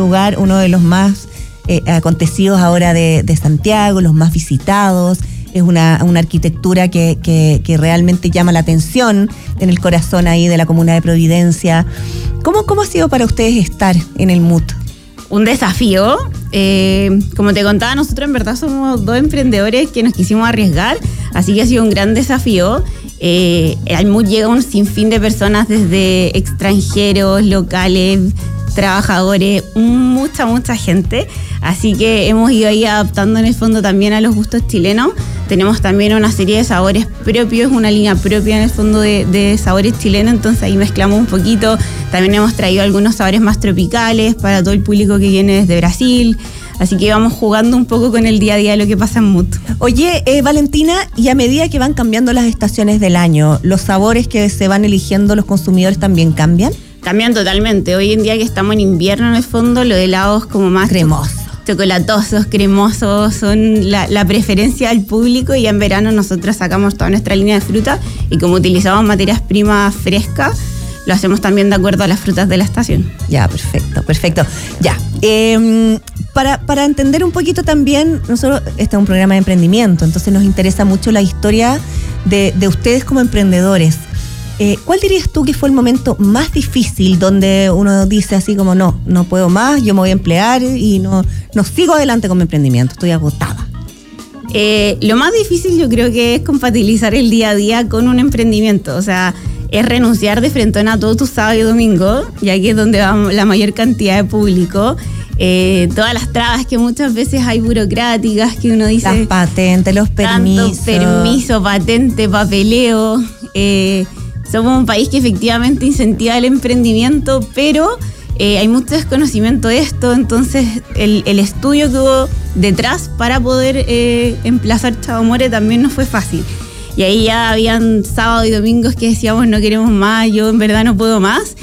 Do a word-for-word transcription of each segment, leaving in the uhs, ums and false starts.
lugar, uno de los más eh, acontecidos ahora de, de Santiago, los más visitados. Es una, una arquitectura que, que, que realmente llama la atención en el corazón ahí de la comuna de Providencia. ¿Cómo, cómo ha sido para ustedes estar en el M U T? Un desafío. Eh, como te contaba, nosotros en verdad somos dos emprendedores que nos quisimos arriesgar, así que ha sido un gran desafío. Eh, al M U T llega un sinfín de personas, desde extranjeros, locales, trabajadores, mucha, mucha gente. Así que hemos ido ahí adaptando en el fondo también a los gustos chilenos. Tenemos también una serie de sabores propios, una línea propia en el fondo de, de sabores chilenos, entonces ahí mezclamos un poquito. También hemos traído algunos sabores más tropicales para todo el público que viene desde Brasil. Así que vamos jugando un poco con el día a día de lo que pasa en M U T. Oye, eh, Valentina, y a medida que van cambiando las estaciones del año, ¿los sabores que se van eligiendo los consumidores también cambian? Cambian totalmente. Hoy en día que estamos en invierno, en el fondo, los helados como más cremosos, chocolatosos, cremosos, son la, la preferencia del público. Y en verano nosotros sacamos toda nuestra línea de fruta y como utilizamos materias primas frescas, lo hacemos también de acuerdo a las frutas de la estación. Ya, perfecto, perfecto. Ya, eh, para, para entender un poquito también, nosotros, este es un programa de emprendimiento, entonces nos interesa mucho la historia de, de ustedes como emprendedores. Eh, ¿Cuál dirías tú que fue el momento más difícil donde uno dice así como no, no puedo más, yo me voy a emplear y no, no sigo adelante con mi emprendimiento, estoy agotada? Eh, lo más difícil yo creo que es compatibilizar el día a día con un emprendimiento, o sea, es renunciar de frente a todo tu sábado y domingo, ya que es donde va la mayor cantidad de público. Eh, todas las trabas que muchas veces hay burocráticas que uno dice... Las patentes, los permisos. Tanto permiso, patente, papeleo. Eh, somos un país que efectivamente incentiva el emprendimiento, pero eh, hay mucho desconocimiento de esto, entonces el, el estudio que hubo detrás para poder eh, emplazar Chao Amore también no fue fácil. Y ahí ya habían sábados y domingos que decíamos no queremos más, yo en verdad no puedo más.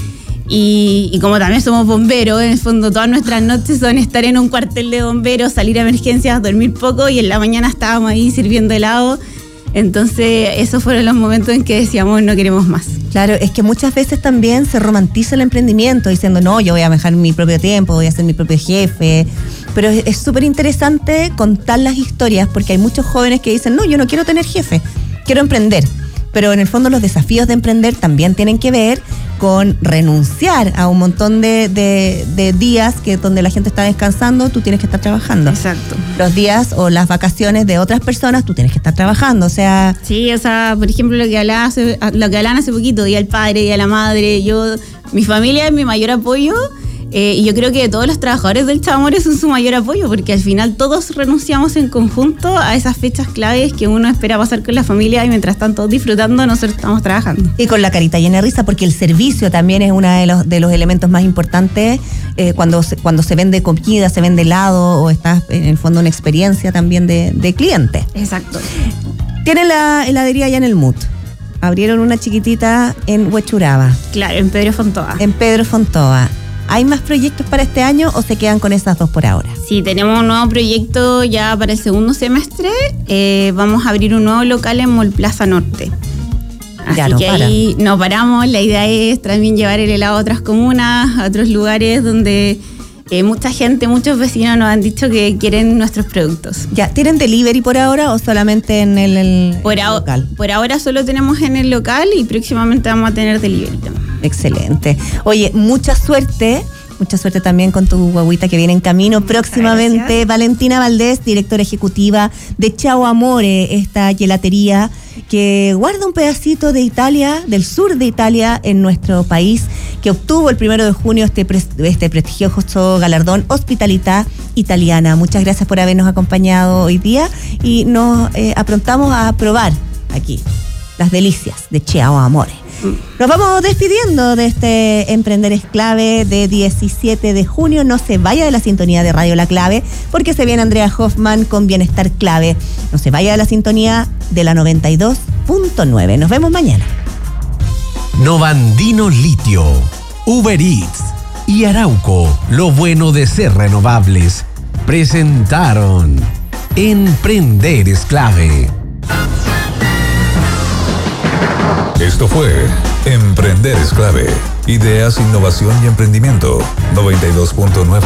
Y, y como también somos bomberos, en el fondo todas nuestras noches son estar en un cuartel de bomberos, salir a emergencias, dormir poco y en la mañana estábamos ahí sirviendo helado. Entonces esos fueron los momentos en que decíamos no queremos más. Claro, es que muchas veces también se romantiza el emprendimiento diciendo no, yo voy a manejar mi propio tiempo, voy a ser mi propio jefe. Pero es súper interesante contar las historias porque hay muchos jóvenes que dicen no, yo no quiero tener jefe, quiero emprender. Pero en el fondo los desafíos de emprender también tienen que ver con renunciar a un montón de, de, de días que donde la gente está descansando, tú tienes que estar trabajando. Exacto. Los días o las vacaciones de otras personas, tú tienes que estar trabajando, o sea... Sí, o sea, por ejemplo, lo que hablaba hace, lo que hablaban hace poquito, Día del Padre, Día de la Madre, yo, mi familia es mi mayor apoyo. Eh, y yo creo que todos los trabajadores del Chao Amore son su mayor apoyo, porque al final todos renunciamos en conjunto a esas fechas claves que uno espera pasar con la familia y mientras están todos disfrutando, nosotros estamos trabajando. Y con la carita llena de risa, porque el servicio también es uno de los, de los elementos más importantes eh, cuando, se, cuando se vende comida, se vende helado o estás en el fondo una experiencia también de, de cliente. Exacto. Tienen la heladería ya en el M U T. Abrieron una chiquitita en Huechuraba. Claro, en Pedro Fontoa. En Pedro Fontoa. ¿Hay más proyectos para este año o se quedan con esas dos por ahora? Sí, tenemos un nuevo proyecto ya para el segundo semestre. Eh, vamos a abrir un nuevo local en Mall Plaza Norte. Así ya, no que para. ahí no paramos. La idea es también llevar el helado a otras comunas, a otros lugares donde eh, mucha gente, muchos vecinos nos han dicho que quieren nuestros productos. Ya, ¿tienen delivery por ahora o solamente en el, el, por el a, local? Por ahora solo tenemos en el local y próximamente vamos a tener delivery también. Excelente. Oye, mucha suerte, mucha suerte también con tu guaguita que viene en camino próximamente. Gracias. Valentina Valdés, directora ejecutiva de Chao Amore, esta gelatería que guarda un pedacito de Italia, del sur de Italia, en nuestro país, que obtuvo el primero de junio este, pre, este prestigioso galardón Hospitalidad Italiana. Muchas gracias por habernos acompañado hoy día y nos eh, aprontamos a probar aquí las delicias de Chao Amore. Nos vamos despidiendo de este Emprender es Clave de diecisiete de junio. No se vaya de la sintonía de Radio La Clave, porque se viene Andrea Hoffman con Bienestar Clave. No se vaya de la sintonía de la noventa y dos punto nueve. Nos vemos mañana. Novandino Litio, Uber Eats y Arauco, lo bueno de ser renovables, presentaron Emprender es Clave. Esto fue Emprender es Clave. Ideas, innovación y emprendimiento. noventa y dos punto nueve